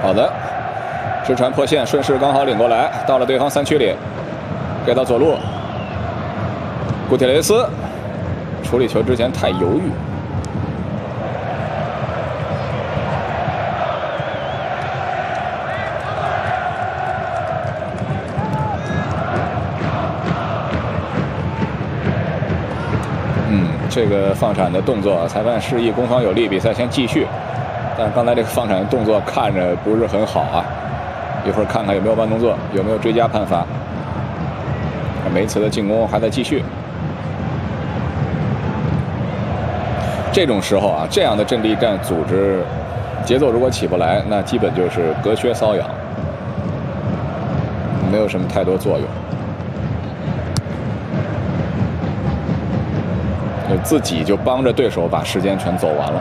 好的，直传破线，顺势刚好领过来，到了对方3区里，给到左路，古铁雷斯处理球之前太犹豫。这个放铲的动作，裁判示意攻方有利，比赛先继续。但刚才这个放铲的动作看着不是很好啊，一会儿看看有没有慢动作，有没有追加判罚。梅茨的进攻还在继续。这种时候啊，这样的阵地战组织节奏如果起不来，那基本就是隔靴搔痒，没有什么太多作用。自己就帮着对手把时间全走完了。